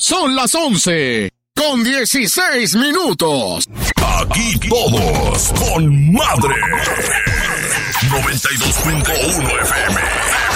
Son las 11:16. Aquí todos con madre. 92.1 FM.